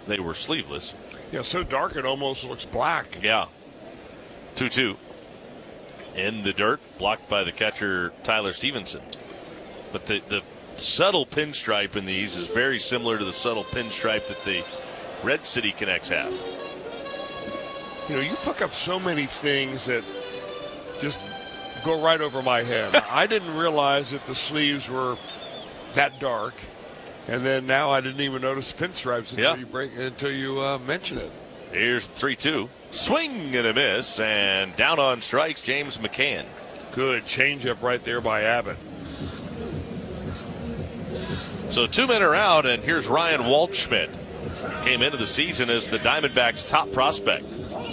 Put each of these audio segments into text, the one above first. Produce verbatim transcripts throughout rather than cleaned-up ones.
they were sleeveless. Yeah, so dark it almost looks black. Yeah. two two. In the dirt, blocked by the catcher, Tyler Stevenson. But the, the subtle pinstripe in these is very similar to the subtle pinstripe that the Red City Connects have. You know, you pick up so many things that just go right over my head. I didn't realize that the sleeves were that dark. And then now I didn't even notice the pinstripes until yeah. you break until you uh, mention it. Here's three two. Swing and a miss, and down on strikes, James McCann. Good changeup right there by Abbott. So two men are out, and here's Ryan Waldschmidt. Came into the season as the Diamondbacks' top prospect.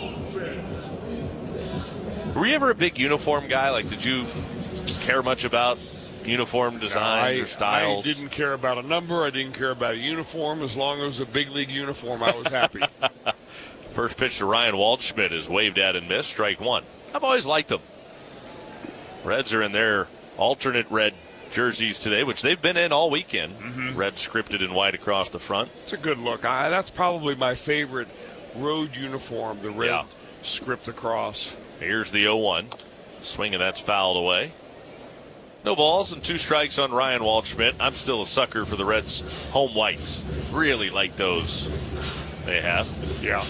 Were you ever a big uniform guy? Like, did you care much about uniform designs I, or styles? I didn't care about a number. I didn't care about a uniform. As long as it was a big league uniform, I was happy. First pitch to Ryan Waldschmidt is waved at and missed. Strike one. I've always liked them. Reds are in their alternate red jerseys today, which they've been in all weekend. Mm-hmm. Red scripted in white across the front. It's a good look. I, that's probably my favorite road uniform, the red yeah. script across. Here's the oh one. Swing, and that's fouled away. No balls and two strikes on Ryan Waldschmidt. I'm still a sucker for the Reds' home whites. Really like those they have. Yeah.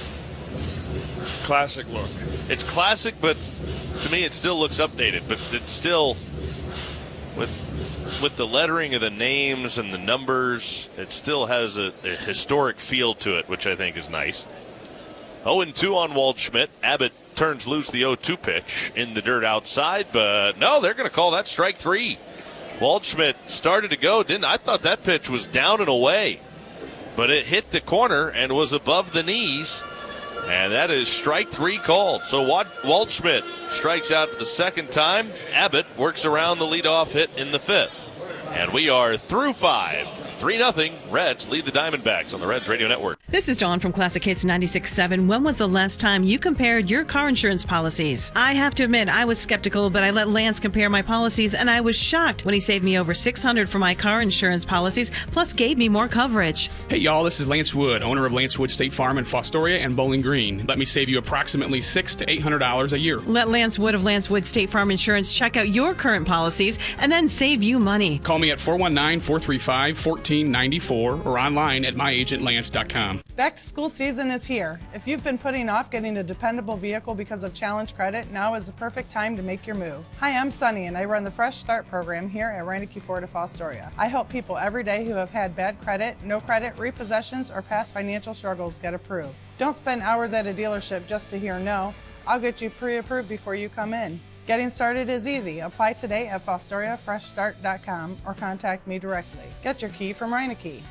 Classic look. It's classic, but to me it still looks updated. But it's still, with with the lettering of the names and the numbers, it still has a, a historic feel to it, which I think is nice. oh and two on Waldschmidt. Abbott turns loose the oh two pitch in the dirt outside, but no, they're going to call that strike three. Waldschmidt started to go, didn't I? thought that pitch was down and away, but it hit the corner and was above the knees, and that is strike three called. So Waldschmidt strikes out for the second time. Abbott works around the leadoff hit in the fifth, and we are through five. three nothing. Reds lead the Diamondbacks on the Reds Radio Network. This is Dawn from Classic Hits ninety-six point seven. When was the last time you compared your car insurance policies? I have to admit, I was skeptical, but I let Lance compare my policies, and I was shocked when he saved me over six hundred dollars for my car insurance policies, plus gave me more coverage. Hey, y'all, this is Lance Wood, owner of Lance Wood State Farm in Fostoria and Bowling Green. Let me save you approximately six hundred to eight hundred dollars a year. Let Lance Wood of Lance Wood State Farm Insurance check out your current policies and then save you money. Call me at four one nine, four three five, one four nine four or online at my agent lance dot com. Back to school season is here. If you've been putting off getting a dependable vehicle because of Challenge Credit, now is the perfect time to make your move. Hi, I'm Sunny, and I run the Fresh Start program here at Reineke Ford of Fostoria. I help people every day who have had bad credit, no credit, repossessions, or past financial struggles get approved. Don't spend hours at a dealership just to hear no. I'll get you pre-approved before you come in. Getting started is easy. Apply today at fostoria fresh start dot com or contact me directly. Get your key from Reineke.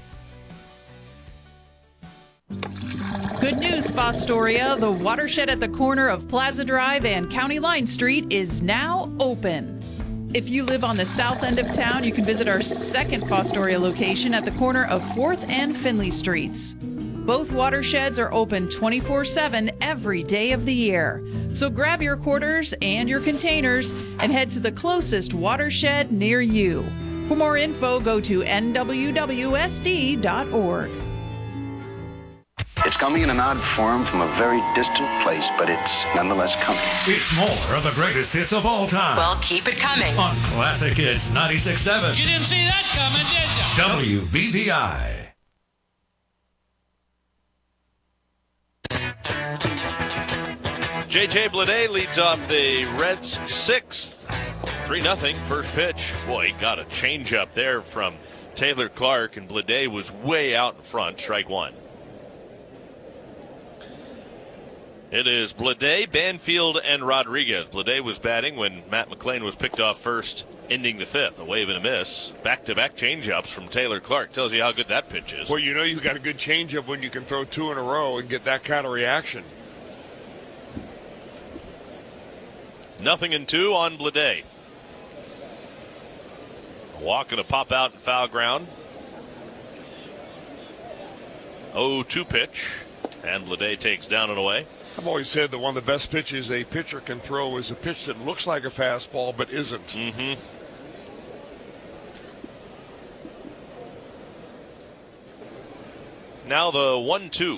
Good news, Fostoria. The watershed at the corner of Plaza Drive and County Line Street is now open. If you live on the south end of town, you can visit our second Fostoria location at the corner of fourth and Finley Streets. Both watersheds are open twenty-four seven every day of the year. So grab your quarters and your containers and head to the closest watershed near you. For more info, go to N W W S D dot org. It's coming in an odd form from a very distant place, but it's nonetheless coming. It's more of the greatest hits of all time. Well, keep it coming. On Classic Hits ninety-six point seven. You didn't see that coming, did you? W B V I. J J Bleday leads off the Reds' sixth. three nothing, first pitch. Boy, he got a changeup there from Taylor Clark, and Bleday was way out in front. Strike one. It is Bleday, Banfield, and Rodriguez. Bleday was batting when Matt McLean was picked off first, ending the fifth. A wave and a miss. Back-to-back changeups from Taylor Clark. Tells you how good that pitch is. Well, you know you got a good changeup when you can throw two in a row and get that kind of reaction. Nothing in two on Bleday. A walk and a pop out and foul ground. oh two pitch, and Bleday takes down and away. I've always said that one of the best pitches a pitcher can throw is a pitch that looks like a fastball but isn't. Mm-hmm. Now the one two.